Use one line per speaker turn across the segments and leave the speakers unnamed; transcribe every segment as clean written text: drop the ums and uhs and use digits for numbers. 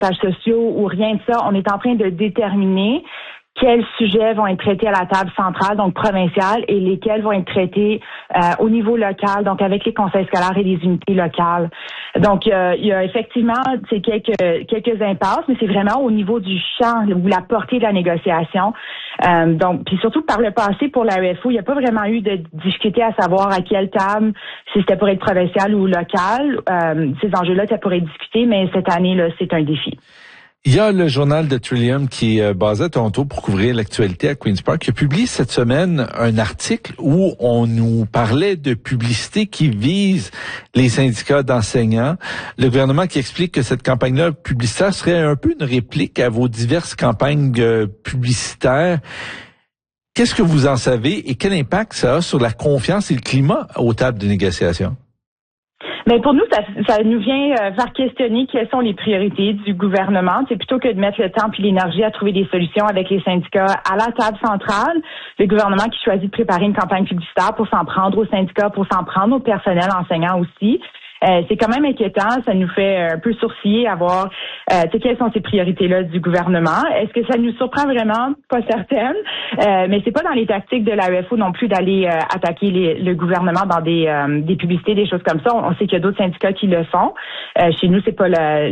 sociaux ou rien de ça. On est en train de déterminer quels sujets vont être traités à la table centrale, donc provinciale, et lesquels vont être traités au niveau local, donc avec les conseils scolaires et les unités locales. Donc, il y a effectivement quelques impasses, mais c'est vraiment au niveau du champ ou la portée de la négociation. Donc, puis surtout par le passé, pour la UFO, il n'y a pas vraiment eu de difficulté à savoir à quelle table, si c'était pour être provincial ou local. Ces enjeux-là, ça pourrait être discuté, mais cette année, là, c'est un défi.
Il y a le journal de Trillium qui est basé à Toronto pour couvrir l'actualité à Queen's Park, qui a publié cette semaine un article où on nous parlait de publicité qui vise les syndicats d'enseignants. Le gouvernement qui explique que cette campagne-là publicitaire serait un peu une réplique à vos diverses campagnes publicitaires. Qu'est-ce que vous en savez et quel impact ça a sur la confiance et le climat aux tables de négociation?
Mais pour nous, ça nous vient faire questionner quelles sont les priorités du gouvernement. C'est plutôt que de mettre le temps puis l'énergie à trouver des solutions avec les syndicats à la table centrale. Le gouvernement qui choisit de préparer une campagne publicitaire pour s'en prendre aux syndicats, pour s'en prendre au personnel enseignant aussi. C'est quand même inquiétant, ça nous fait un peu sourciller à voir quelles sont ces priorités-là du gouvernement. Est-ce que ça nous surprend vraiment? Pas certaine. Mais c'est pas dans les tactiques de la UFO non plus d'aller attaquer le gouvernement dans des publicités, des choses comme ça. On sait qu'il y a d'autres syndicats qui le font. Chez nous, c'est pas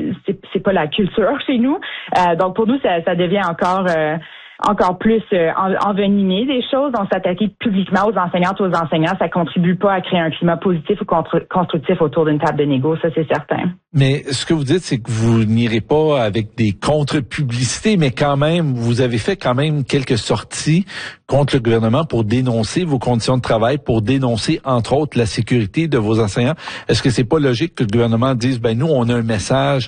la culture chez nous. Donc pour nous, ça devient encore plus envenimer des choses. Donc, s'attaquer publiquement aux enseignantes, aux enseignants, ça contribue pas à créer un climat positif ou constructif autour d'une table de négo, ça c'est certain.
Mais ce que vous dites, c'est que vous n'irez pas avec des contre-publicités, mais quand même, vous avez fait quand même quelques sorties contre le gouvernement pour dénoncer vos conditions de travail, pour dénoncer, entre autres, la sécurité de vos enseignants. Est-ce que c'est pas logique que le gouvernement dise, nous, on a un message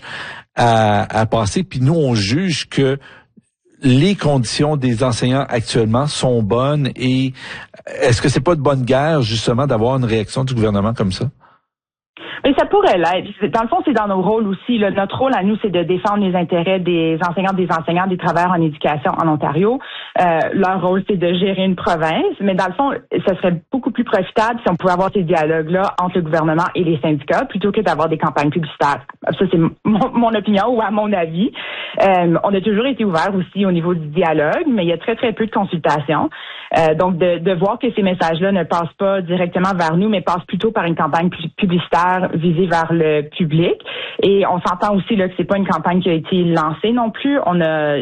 à passer, puis nous, on juge que les conditions des enseignants actuellement sont bonnes et est-ce que c'est pas de bonne guerre, justement, d'avoir une réaction du gouvernement comme ça?
Mais ça pourrait l'être. Dans le fond, c'est dans nos rôles aussi. Là. Notre rôle à nous, c'est de défendre les intérêts des enseignantes, des enseignants, des travailleurs en éducation en Ontario. Leur rôle, c'est de gérer une province. Mais dans le fond, ce serait beaucoup plus profitable si on pouvait avoir ces dialogues-là entre le gouvernement et les syndicats plutôt que d'avoir des campagnes publicitaires. Ça, c'est mon opinion ou à mon avis. On a toujours été ouvert aussi au niveau du dialogue, mais il y a très, très peu de consultations. Donc, de voir que ces messages-là ne passent pas directement vers nous, mais passent plutôt par une campagne publicitaire visée vers le public. Et on s'entend aussi là que c'est pas une campagne qui a été lancée non plus. On a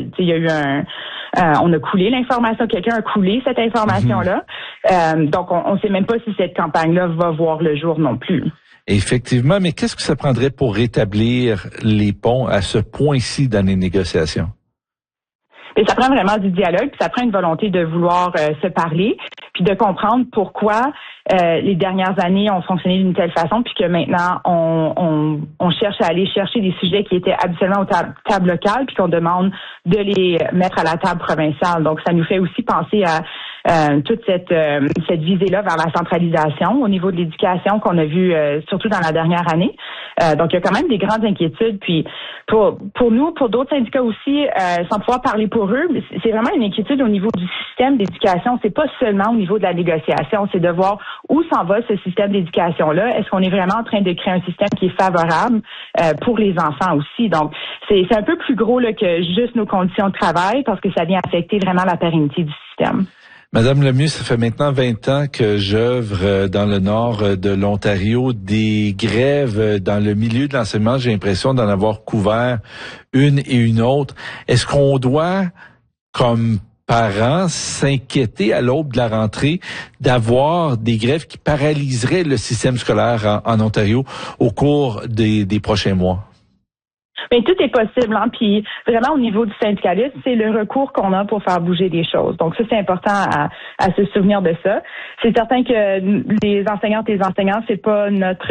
coulé l'information. Quelqu'un a coulé cette information-là. Donc, on sait même pas si cette campagne-là va voir le jour non plus.
Effectivement, mais qu'est-ce que ça prendrait pour rétablir les ponts à ce point-ci dans les négociations?
Et ça prend vraiment du dialogue, puis ça prend une volonté de vouloir se parler, puis de comprendre pourquoi les dernières années ont fonctionné d'une telle façon, puis que maintenant on cherche à aller chercher des sujets qui étaient habituellement aux tables locales, puis qu'on demande de les mettre à la table provinciale. Donc ça nous fait aussi penser à toute cette visée-là vers la centralisation au niveau de l'éducation qu'on a vu surtout dans la dernière année. Donc il y a quand même des grandes inquiétudes. Puis pour nous, pour d'autres syndicats aussi, sans pouvoir parler pour eux, c'est vraiment une inquiétude au niveau du système d'éducation. C'est pas seulement au niveau de la négociation, c'est de voir où s'en va ce système d'éducation-là. Est-ce qu'on est vraiment en train de créer un système qui est favorable pour les enfants aussi? Donc c'est un peu plus gros là, que juste nos conditions de travail parce que ça vient affecter vraiment la pérennité du système.
Madame Lemieux, ça fait maintenant 20 ans que j'œuvre dans le nord de l'Ontario. Des grèves dans le milieu de l'enseignement, j'ai l'impression d'en avoir couvert une et une autre. Est-ce qu'on doit, comme parents, s'inquiéter à l'aube de la rentrée d'avoir des grèves qui paralyseraient le système scolaire en Ontario au cours des prochains mois?
Mais tout est possible, hein. Puis vraiment au niveau du syndicalisme, c'est le recours qu'on a pour faire bouger les choses. Donc ça, c'est important à se souvenir de ça. C'est certain que les enseignantes et les enseignants, c'est pas notre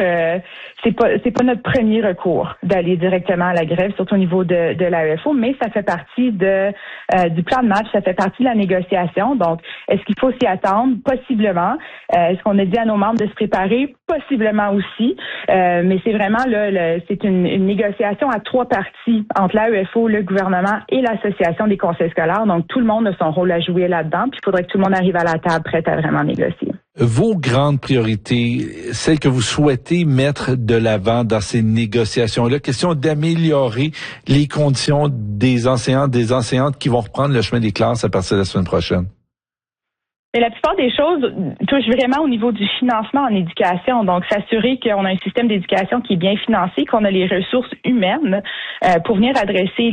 premier recours d'aller directement à la grève, surtout au niveau de la UFO, mais ça fait partie du plan de match, ça fait partie de la négociation. Donc, est-ce qu'il faut s'y attendre? Possiblement. Est-ce qu'on a dit à nos membres de se préparer? Possiblement aussi. Mais c'est vraiment là, c'est une négociation à trois parties entre la UFO, le gouvernement et l'association des conseils scolaires. Donc, tout le monde a son rôle à jouer là-dedans. Puis, il faudrait que tout le monde arrive à la table prête à vraiment négocier.
vos grandes priorités, celles que vous souhaitez mettre de l'avant dans ces négociations-là, question d'améliorer les conditions des enseignants, des enseignantes qui vont reprendre le chemin des classes à partir de la semaine prochaine?
Mais la plupart des choses touchent vraiment au niveau du financement en éducation. Donc, s'assurer qu'on a un système d'éducation qui est bien financé, qu'on a les ressources humaines pour venir adresser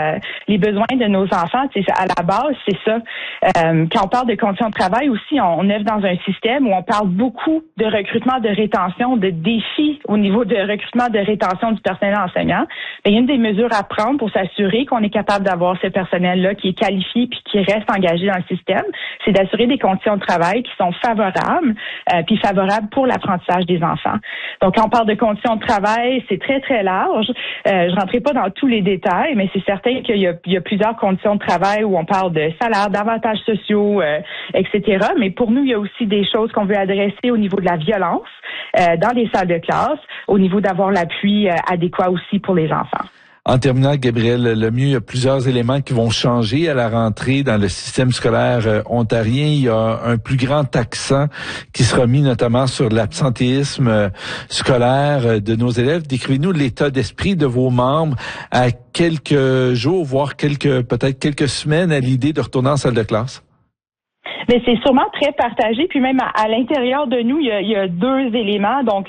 les besoins de nos enfants. À la base, c'est ça. Quand on parle de conditions de travail aussi, on œuvre dans un système où on parle beaucoup de recrutement, de rétention, de défis au niveau de recrutement, de rétention du personnel enseignant. Il y a une des mesures à prendre pour s'assurer qu'on est capable d'avoir ce personnel-là qui est qualifié puis qui reste engagé dans le système. C'est d'assurer des conditions de travail qui sont favorables, puis favorables pour l'apprentissage des enfants. Donc, quand on parle de conditions de travail, c'est très, très large. Je rentrerai pas dans tous les détails, mais c'est certain qu'il y a plusieurs conditions de travail où on parle de salaire, d'avantages sociaux, etc. Mais pour nous, il y a aussi des choses qu'on veut adresser au niveau de la violence dans les salles de classe, au niveau d'avoir l'appui adéquat aussi pour les enfants.
En terminant, Gabrielle Lemieux, il y a plusieurs éléments qui vont changer à la rentrée dans le système scolaire ontarien. Il y a un plus grand accent qui sera mis notamment sur l'absentéisme scolaire de nos élèves. Décrivez-nous l'état d'esprit de vos membres à quelques jours, voire peut-être quelques semaines à l'idée de retourner en salle de classe.
Mais c'est sûrement très partagé. Puis même à l'intérieur de nous, il y a deux éléments. Donc,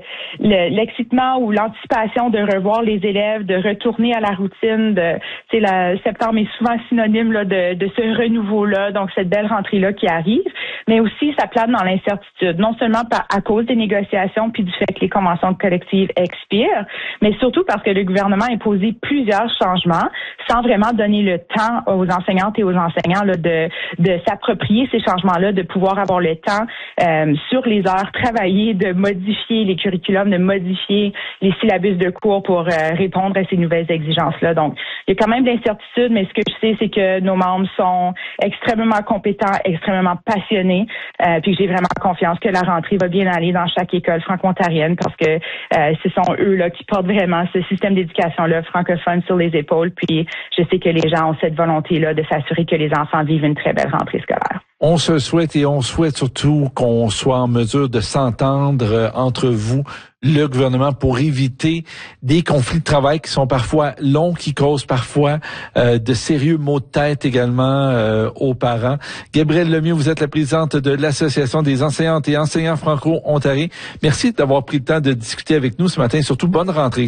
l'excitement ou l'anticipation de revoir les élèves, de retourner à la routine. Septembre est souvent synonyme là, de ce renouveau-là, donc cette belle rentrée-là qui arrive. Mais aussi, ça plane dans l'incertitude. Non seulement à cause des négociations puis du fait que les conventions collectives expirent, mais surtout parce que le gouvernement a imposé plusieurs changements sans vraiment donner le temps aux enseignantes et aux enseignants là, de s'approprier ces changements-là, de pouvoir avoir le temps sur les heures travaillées, de modifier les curriculums, de modifier les syllabus de cours pour répondre à ces nouvelles exigences-là. Donc, il y a quand même de l'incertitude, mais ce que je sais, c'est que nos membres sont extrêmement compétents, extrêmement passionnés, puis j'ai vraiment confiance que la rentrée va bien aller dans chaque école franco-ontarienne parce que ce sont eux là qui portent vraiment ce système d'éducation-là francophone sur les épaules, puis je sais que les gens ont cette volonté-là de s'assurer que les enfants vivent une très belle rentrée scolaire.
On se souhaite et on souhaite surtout qu'on soit en mesure de s'entendre entre vous, le gouvernement, pour éviter des conflits de travail qui sont parfois longs, qui causent parfois de sérieux maux de tête également aux parents. Gabrielle Lemieux, vous êtes la présidente de l'Association des enseignantes et enseignants franco-ontariens. Merci d'avoir pris le temps de discuter avec nous ce matin. Surtout, bonne rentrée.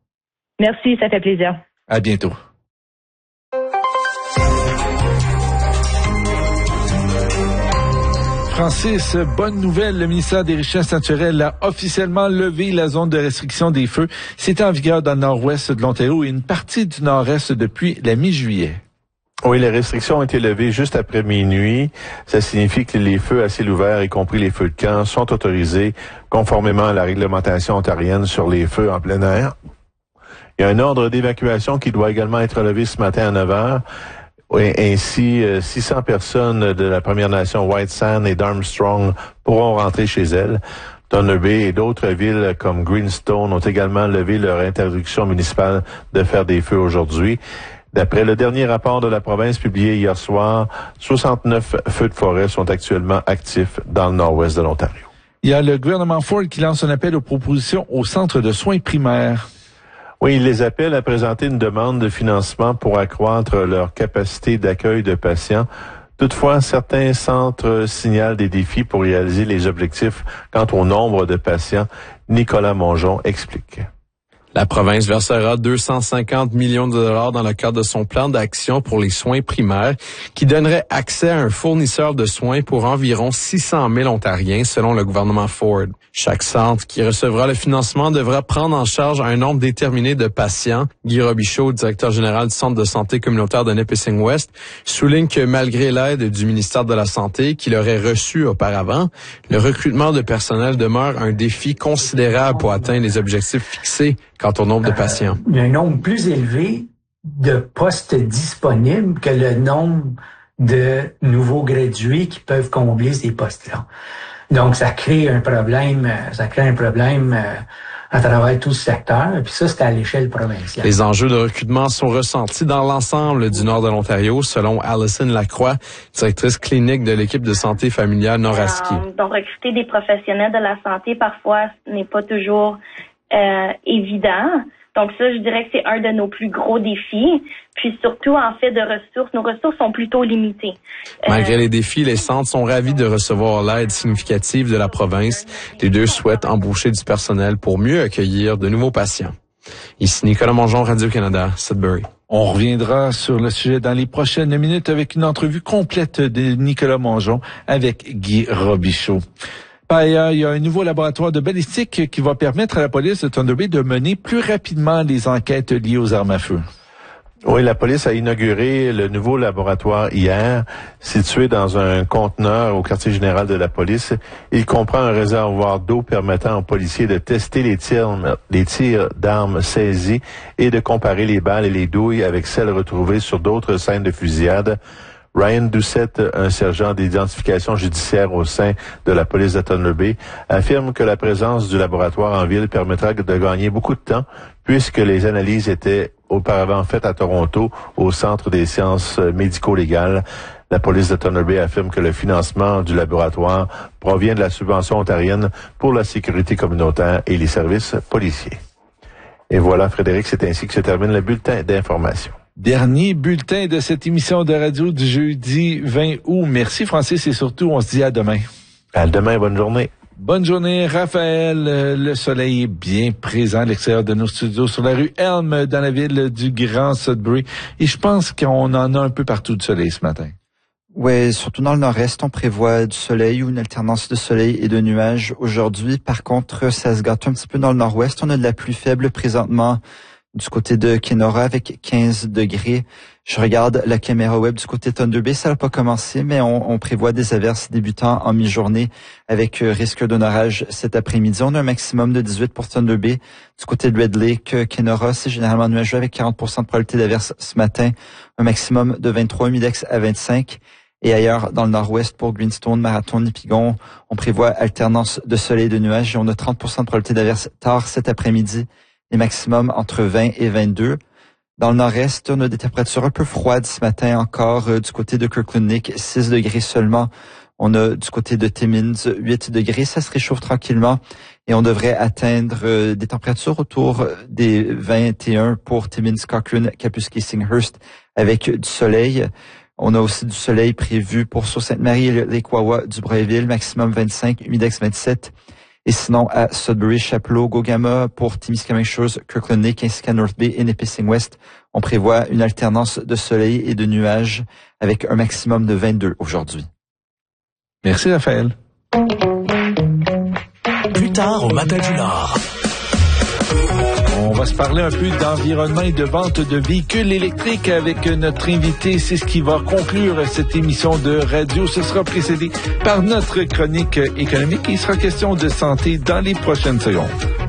Merci, ça fait plaisir.
À bientôt. Francis, bonne nouvelle, le ministère des Richesses naturelles a officiellement levé la zone de restriction des feux. C'est en vigueur dans le nord-ouest de l'Ontario et une partie du nord-est depuis la mi-juillet.
Oui, les restrictions ont été levées juste après minuit. Ça signifie que les feux à ciel ouvert, y compris les feux de camp, sont autorisés conformément à la réglementation ontarienne sur les feux en plein air. Il y a un ordre d'évacuation qui doit également être levé ce matin à 9 heures. Ainsi, 600 personnes de la Première Nation White Sand et d'Armstrong pourront rentrer chez elles. Thunder Bay et d'autres villes comme Greenstone ont également levé leur interdiction municipale de faire des feux aujourd'hui. D'après le dernier rapport de la province publié hier soir, 69 feux de forêt sont actuellement actifs dans le nord-ouest de l'Ontario.
Il y a le gouvernement Ford qui lance un appel aux propositions au centre de soins primaires.
Oui, il les appelle à présenter une demande de financement pour accroître leur capacité d'accueil de patients. Toutefois, certains centres signalent des défis pour réaliser les objectifs quant au nombre de patients. Nicolas Mongeon explique.
La province versera 250 millions de dollars dans le cadre de son plan d'action pour les soins primaires qui donnerait accès à un fournisseur de soins pour environ 600 000 Ontariens selon le gouvernement Ford. Chaque centre qui recevra le financement devra prendre en charge un nombre déterminé de patients. Guy Robichaud, directeur général du Centre de santé communautaire de Nipissing-West, souligne que malgré l'aide du ministère de la Santé qu'il aurait reçu auparavant, le recrutement de personnel demeure un défi considérable pour atteindre les objectifs fixés quant au nombre de patients.
Il y a un nombre plus élevé de postes disponibles que le nombre de nouveaux gradués qui peuvent combler ces postes-là. Donc, ça crée un problème à travers tout le secteur. Puis ça, c'est à l'échelle provinciale.
Les enjeux de recrutement sont ressentis dans l'ensemble du nord de l'Ontario, selon Alison Lacroix, directrice clinique de l'équipe de santé familiale Nord-Aski.
Donc, recruter des professionnels de la santé, parfois, ce n'est pas toujours évident. Donc ça, je dirais que c'est un de nos plus gros défis. Puis surtout, en fait, de ressources, nos ressources sont plutôt limitées.
Malgré les défis, les centres sont ravis de recevoir l'aide significative de la province. Les deux souhaitent embaucher du personnel pour mieux accueillir de nouveaux patients. Ici Nicolas Mongeon, Radio-Canada, Sudbury.
On reviendra sur le sujet dans les prochaines minutes avec une entrevue complète de Nicolas Mongeon avec Guy Robichaud. Par ailleurs, il y a un nouveau laboratoire de balistique qui va permettre à la police de Thunder Bay de mener plus rapidement les enquêtes liées aux armes à feu.
Oui, la police a inauguré le nouveau laboratoire hier, situé dans un conteneur au quartier général de la police. Il comprend un réservoir d'eau permettant aux policiers de tester les tirs d'armes saisies et de comparer les balles et les douilles avec celles retrouvées sur d'autres scènes de fusillade. Ryan Doucette, un sergent d'identification judiciaire au sein de la police de Thunder Bay, affirme que la présence du laboratoire en ville permettra de gagner beaucoup de temps puisque les analyses étaient auparavant faites à Toronto au Centre des sciences médico-légales. La police de Thunder Bay affirme que le financement du laboratoire provient de la subvention ontarienne pour la sécurité communautaire et les services policiers. Et voilà, Frédéric, c'est ainsi que se termine le bulletin d'information.
Dernier bulletin de cette émission de radio du jeudi 20 août. Merci Francis et surtout, on se dit à demain.
À demain, bonne journée.
Bonne journée, Raphaël. Le soleil est bien présent à l'extérieur de nos studios sur la rue Elm dans la ville du Grand Sudbury. Et je pense qu'on en a un peu partout du soleil ce matin.
Oui, surtout dans le nord-est, on prévoit du soleil ou une alternance de soleil et de nuages aujourd'hui. Par contre, ça se gâte un petit peu dans le nord-ouest. On a de la pluie faible présentement du côté de Kenora avec 15 degrés. Je regarde la caméra web du côté de Thunder Bay. Ça n'a pas commencé, mais on prévoit des averses débutant en mi-journée avec risque d'un orage cet après-midi. On a un maximum de 18 pour Thunder Bay. Du côté de Red Lake, Kenora, c'est généralement nuageux avec 40% de probabilité d'averse ce matin. Un maximum de 23, humidex à 25. Et ailleurs, dans le nord-ouest, pour Greenstone, Marathon, Nipigon, on prévoit alternance de soleil et de nuages et on a 30% de probabilité d'averse tard cet après-midi. Les maximums entre 20 et 22. Dans le nord-est, on a des températures un peu froides ce matin encore du côté de Kirkland Lake, 6 degrés seulement. On a du côté de Timmins, 8 degrés. Ça se réchauffe tranquillement et on devrait atteindre des températures autour des 21 pour Timmins, Cochrane, Kapuskasing, Singhurst avec du soleil. On a aussi du soleil prévu pour Sault-Sainte-Marie et Lake Wawa du Breuilville, maximum 25, humidex 27. Et sinon, à Sudbury, Chapleau, Gogama, pour Timiskaming Shores, Kirkland Lake, ainsi qu'à North Bay et Nipissing West, on prévoit une alternance de soleil et de nuages avec un maximum de 22 aujourd'hui.
Merci, Raphaël.
Plus tard, au Matin du Nord.
On va se parler un peu d'environnement et de vente de véhicules électriques avec notre invité. C'est ce qui va conclure cette émission de radio. Ce sera précédé par notre chronique économique. Il sera question de santé dans les prochaines secondes.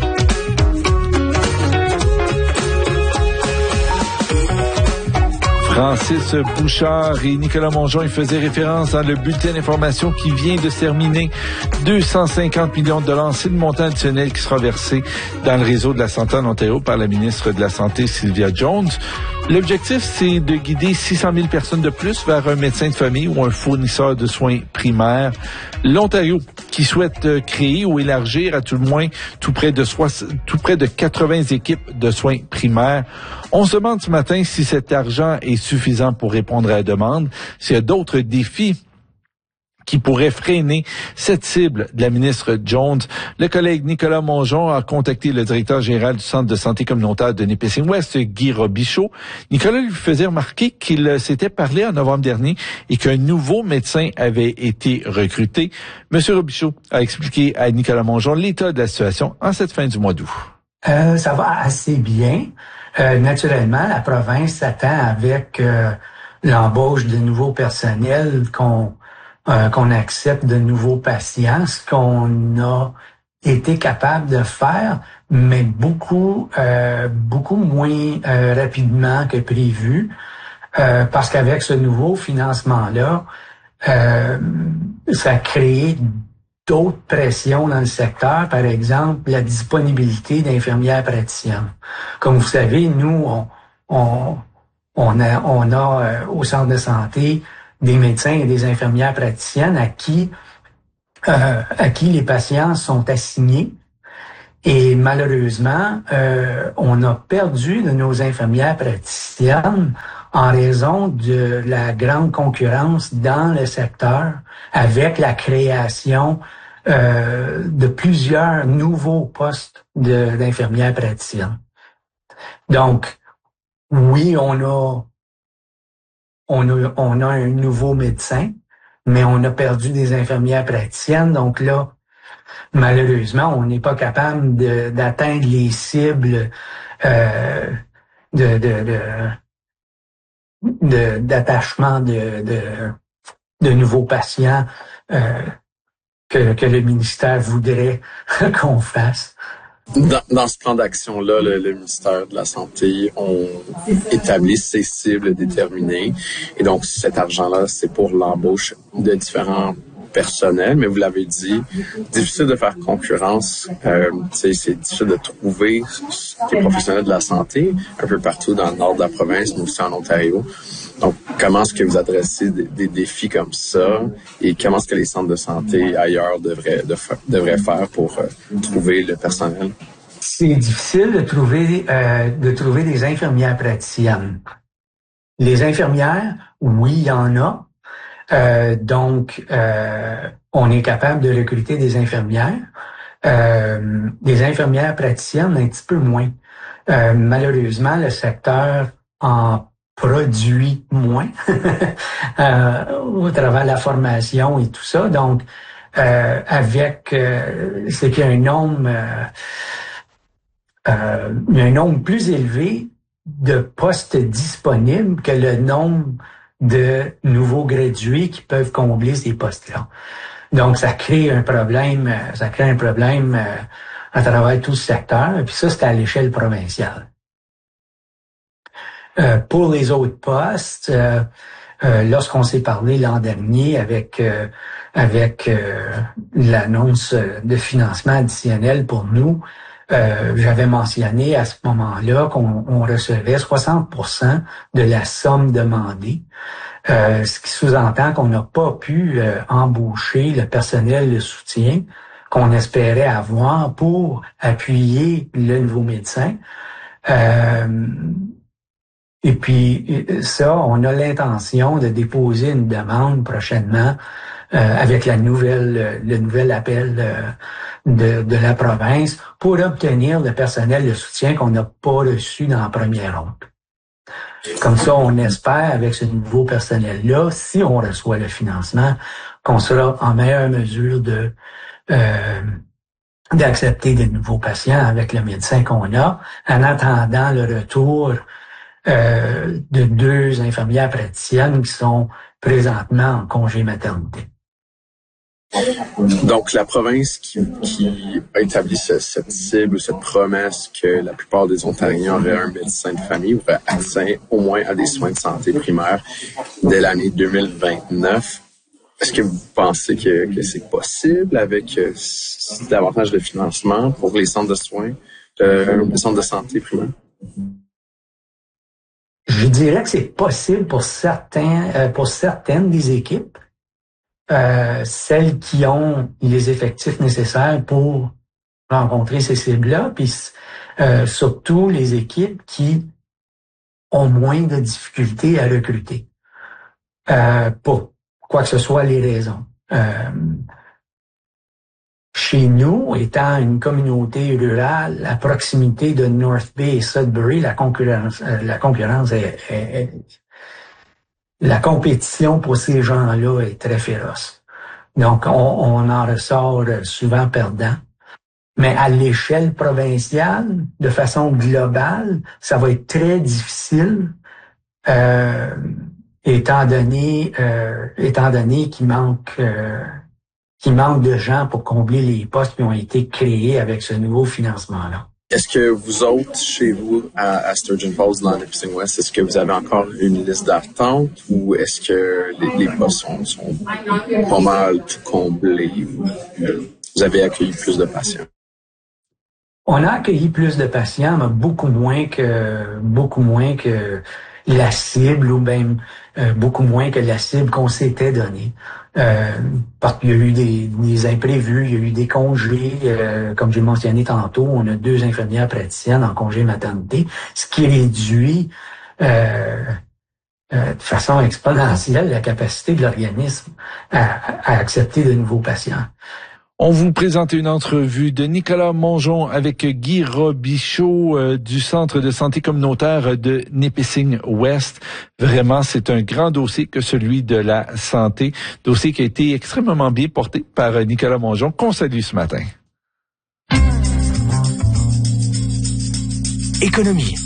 Francis Bouchard et Nicolas Mongeon, ils faisaient référence dans le bulletin d'information qui vient de se terminer. 250 millions de dollars, c'est le montant additionnel qui sera versé dans le réseau de la santé en Ontario par la ministre de la Santé, Sylvia Jones. L'objectif, c'est de guider 600 000 personnes de plus vers un médecin de famille ou un fournisseur de soins primaires. L'Ontario, qui souhaite créer ou élargir à tout le moins tout près de 80 équipes de soins primaires. On se demande ce matin si cet argent est suffisant pour répondre à la demande, s'il y a d'autres défis qui pourrait freiner cette cible de la ministre Jones. Le collègue Nicolas Mongeon a contacté le directeur général du Centre de santé communautaire de Nipissing West, Guy Robichaud. Nicolas lui faisait remarquer qu'il s'était parlé en novembre dernier et qu'un nouveau médecin avait été recruté. Monsieur Robichaud a expliqué à Nicolas Mongeon l'état de la situation en cette fin du mois d'août.
Ça va assez bien. Naturellement, la province s'attend avec l'embauche de nouveaux personnels qu'on accepte de nouveaux patients, ce qu'on a été capable de faire, mais beaucoup moins rapidement que prévu, parce qu'avec ce nouveau financement-là, ça a créé d'autres pressions dans le secteur, par exemple la disponibilité d'infirmières praticiennes. Comme vous savez, nous, on a au centre de santé des médecins et des infirmières praticiennes à qui les patients sont assignés. Et malheureusement, on a perdu de nos infirmières praticiennes en raison de la grande concurrence dans le secteur avec la création de plusieurs nouveaux postes d'infirmières praticiennes. Donc, oui, on a un nouveau médecin, mais on a perdu des infirmières praticiennes. Donc là, malheureusement, on n'est pas capable d'atteindre les cibles d'attachement de nouveaux patients que le ministère voudrait qu'on fasse.
Dans ce plan d'action-là, le ministère de la Santé ont établi ses cibles déterminées. Et donc, cet argent-là, c'est pour l'embauche de différents personnels. Mais vous l'avez dit, difficile de faire concurrence. C'est difficile de trouver des professionnels de la santé un peu partout dans le nord de la province, mais aussi en Ontario. Donc, comment est-ce que vous adressez des défis comme ça et comment est-ce que les centres de santé ailleurs devraient faire pour trouver le personnel?
C'est difficile de trouver des infirmières praticiennes. Les infirmières, oui, il y en a. Donc, on est capable de recruter des infirmières. Des infirmières praticiennes, un petit peu moins. Malheureusement, le secteur en produit moins au travers de la formation et tout ça. Donc, c'est qu'il y a un nombre plus élevé de postes disponibles que le nombre de nouveaux gradués qui peuvent combler ces postes-là. Donc, ça crée un problème à travers tout le secteur. Et puis ça, c'est à l'échelle provinciale. Pour les autres postes, lorsqu'on s'est parlé l'an dernier avec l'annonce de financement additionnel pour nous, j'avais mentionné à ce moment-là qu'on recevait 60% de la somme demandée, ce qui sous-entend qu'on n'a pas pu embaucher le personnel de soutien qu'on espérait avoir pour appuyer le nouveau médecin. Et puis ça, on a l'intention de déposer une demande prochainement avec le nouvel appel de la province pour obtenir le personnel de soutien qu'on n'a pas reçu dans la première ronde. Comme ça, on espère, avec ce nouveau personnel-là, si on reçoit le financement, qu'on sera en meilleure mesure d'accepter de nouveaux patients avec le médecin qu'on a, en attendant le retour de 2 infirmières praticiennes qui sont présentement en congé maternité.
Donc, la province qui a établi cette cible, cette promesse que la plupart des Ontariens auraient un médecin de famille, auraient accès au moins à des soins de santé primaires dès l'année 2029. Est-ce que vous pensez que c'est possible avec davantage de financement pour les centres de soins, les centres de santé primaires?
Je dirais que c'est possible pour certaines des équipes. Celles qui ont les effectifs nécessaires pour rencontrer ces cibles-là, puis surtout les équipes qui ont moins de difficultés à recruter. Pour quoi que ce soit les raisons. Chez nous, étant une communauté rurale à proximité de North Bay et Sudbury, la concurrence la compétition pour ces gens-là est très féroce. Donc, on en ressort souvent perdant. Mais à l'échelle provinciale, de façon globale, ça va être très difficile, étant donné qu'il manque de gens pour combler les postes qui ont été créés avec ce nouveau financement-là.
Est-ce que vous autres, chez vous, à Sturgeon Falls, dans Nipissing West, est-ce que vous avez encore une liste d'attente ou est-ce que les postes sont pas mal tout comblés ou vous avez accueilli plus de patients?
On a accueilli plus de patients, mais beaucoup moins que la cible ou même beaucoup moins que la cible qu'on s'était donnée. Parce qu'il y a eu des imprévus, il y a eu des congés, comme j'ai mentionné tantôt, on a 2 infirmières praticiennes en congé maternité, ce qui réduit de façon exponentielle la capacité de l'organisme à accepter de nouveaux patients.
On vous présente une entrevue de Nicolas Mongeon avec Guy Robichaud du Centre de santé communautaire de Nipissing West. Vraiment, c'est un grand dossier que celui de la santé. Dossier qui a été extrêmement bien porté par Nicolas Mongeon, qu'on salue ce matin.
Économie.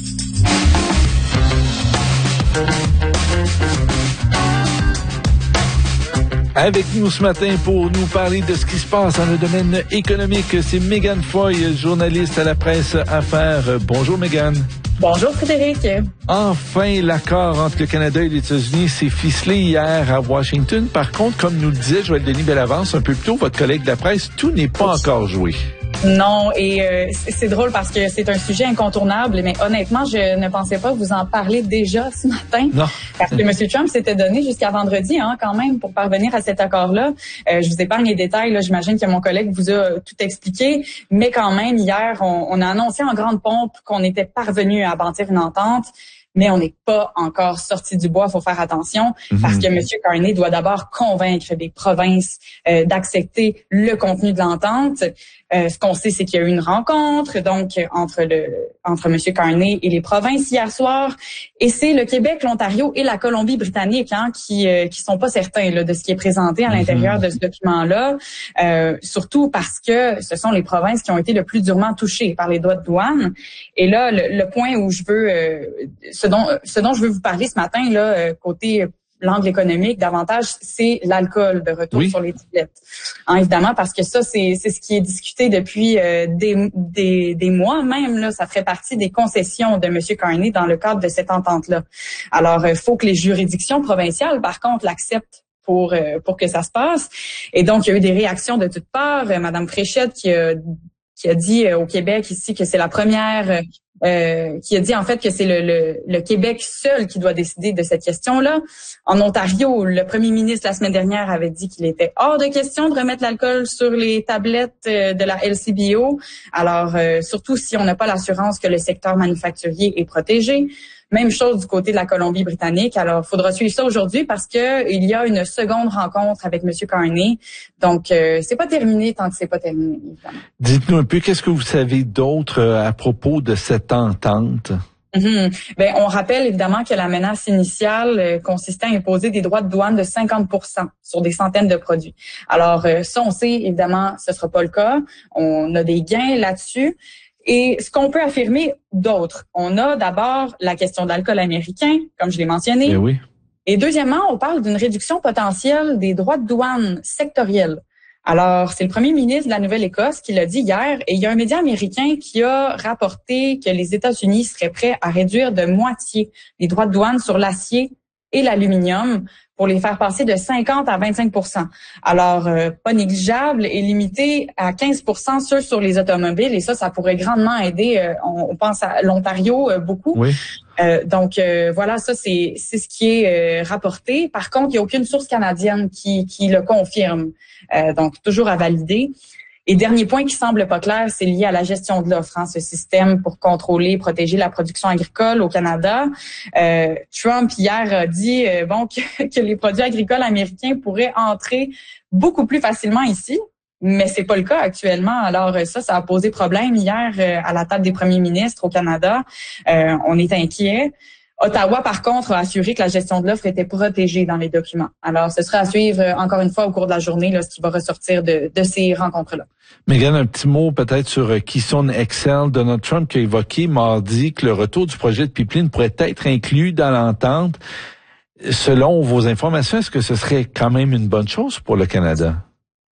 Avec nous ce matin pour nous parler de ce qui se passe dans le domaine économique, c'est Mégane Foy, journaliste à la presse Affaires. Bonjour Mégane.
Bonjour Frédéric.
Enfin, l'accord entre le Canada et les États-Unis s'est ficelé hier à Washington. Par contre, comme nous le disait Joël Denis Bellavance un peu plus tôt, votre collègue de la presse, tout n'est pas encore joué.
Non, et c'est drôle parce que c'est un sujet incontournable, mais honnêtement, je ne pensais pas vous en parler déjà ce matin.
Non.
Parce que M. Trump s'était donné jusqu'à vendredi, quand même, pour parvenir à cet accord-là. Je vous épargne les détails, là, j'imagine que mon collègue vous a tout expliqué, mais quand même, hier, on a annoncé en grande pompe qu'on était parvenu à bâtir une entente. Mais on n'est pas encore sorti du bois, faut faire attention, parce que M. Carney doit d'abord convaincre les provinces d'accepter le contenu de l'entente. Ce qu'on sait, c'est qu'il y a eu une rencontre donc entre M. Carney et les provinces hier soir, et c'est le Québec, l'Ontario et la Colombie-Britannique qui sont pas certains là, de ce qui est présenté à l'intérieur de ce document-là, surtout parce que ce sont les provinces qui ont été le plus durement touchées par les droits de douane. Et là, le point où je veux ce dont je veux vous parler ce matin là, côté l'angle économique davantage, c'est l'alcool de retour sur les tablettes. Évidemment, parce que ça, c'est ce qui est discuté depuis des mois même. Là, ça ferait partie des concessions de M. Carney dans le cadre de cette entente-là. Alors, il faut que les juridictions provinciales, par contre, l'acceptent pour que ça se passe. Et donc, il y a eu des réactions de toutes parts. Madame Fréchette qui a dit au Québec ici que c'est la première... qui a dit en fait que c'est le Québec seul qui doit décider de cette question-là. En Ontario, le premier ministre la semaine dernière avait dit qu'il était hors de question de remettre l'alcool sur les tablettes de la LCBO. Alors, surtout si on n'a pas l'assurance que le secteur manufacturier est protégé. Même chose du côté de la Colombie-Britannique. Alors, il faudra suivre ça aujourd'hui parce que il y a une seconde rencontre avec M. Carney. Donc, c'est pas terminé tant que c'est pas terminé, évidemment.
Dites-nous un peu, qu'est-ce que vous savez d'autre à propos de cette entente?
Ben, on rappelle évidemment que la menace initiale consistait à imposer des droits de douane de 50% sur des centaines de produits. Alors, ça, on sait, évidemment, ce sera pas le cas. On a des gains là-dessus. Et ce qu'on peut affirmer d'autre, on a d'abord la question de l'alcool américain, comme je l'ai mentionné.
Oui.
Et deuxièmement, on parle d'une réduction potentielle des droits de douane sectoriels. Alors, c'est le premier ministre de la Nouvelle-Écosse qui l'a dit hier, et il y a un média américain qui a rapporté que les États-Unis seraient prêts à réduire de moitié les droits de douane sur l'acier et l'aluminium pour les faire passer de 50 à 25%. Alors, pas négligeable et limité à 15% ceux sur les automobiles. Et ça pourrait grandement aider, on pense à l'Ontario beaucoup.
Oui.
Donc, voilà, ça, c'est ce qui est rapporté. Par contre, il n'y a aucune source canadienne qui le confirme. Donc, toujours à valider. Et dernier point qui semble pas clair, c'est lié à la gestion de l'offre, ce système pour contrôler et protéger la production agricole au Canada. Trump hier a dit que les produits agricoles américains pourraient entrer beaucoup plus facilement ici, mais c'est pas le cas actuellement. Alors ça a posé problème hier à la table des premiers ministres au Canada. On est inquiet. Ottawa, par contre, a assuré que la gestion de l'offre était protégée dans les documents. Alors, ce sera à suivre encore une fois au cours de la journée, là, ce qui va ressortir de ces rencontres-là.
Mégane, un petit mot peut-être sur Keystone XL. Donald Trump qui a évoqué mardi que le retour du projet de pipeline pourrait être inclus dans l'entente. Selon vos informations, est-ce que ce serait quand même une bonne chose pour le Canada?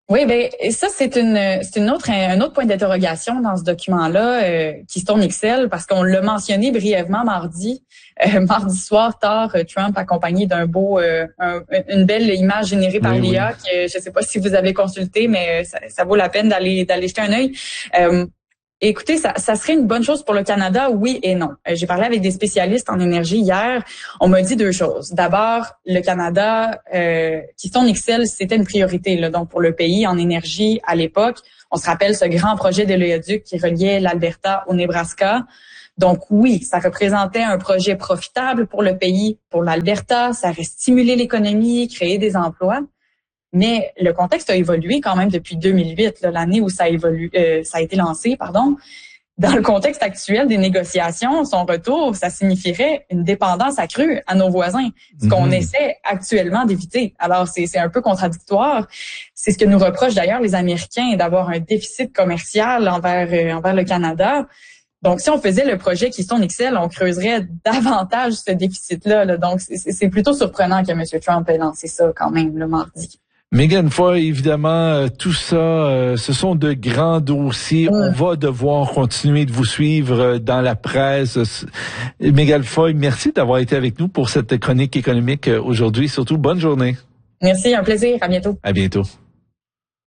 Oui, ben ça c'est un autre point d'interrogation dans ce document-là, Keystone XL, parce qu'on l'a mentionné brièvement mardi soir tard, Trump accompagné d'un une belle image générée par l'IA que je ne sais pas si vous avez consulté, mais ça vaut la peine d'aller jeter un œil. Écoutez, ça serait une bonne chose pour le Canada, oui et non. J'ai parlé avec des spécialistes en énergie hier. On m'a dit deux choses. D'abord, le Canada, Keystone XL, c'était une priorité là, donc pour le pays en énergie à l'époque. On se rappelle ce grand projet de l'oléoduc qui reliait l'Alberta au Nebraska. Donc oui, ça représentait un projet profitable pour le pays, pour l'Alberta. Ça aurait stimulé l'économie, créé des emplois. Mais le contexte a évolué quand même depuis 2008, là, l'année où ça a été lancé, pardon. Dans le contexte actuel des négociations, son retour, ça signifierait une dépendance accrue à nos voisins, ce qu'on essaie actuellement d'éviter. Alors, c'est un peu contradictoire. C'est ce que nous reprochent d'ailleurs les Américains, d'avoir un déficit commercial envers le Canada. Donc, si on faisait le projet Keystone XL, on creuserait davantage ce déficit-là. Là. Donc, c'est plutôt surprenant que M. Trump ait lancé ça quand même le mardi.
Megan Foy, évidemment, tout ça, ce sont de grands dossiers. On va devoir continuer de vous suivre dans la presse. Megan Foy, merci d'avoir été avec nous pour cette chronique économique aujourd'hui. Surtout, bonne journée.
Merci, un plaisir. À bientôt.
À bientôt.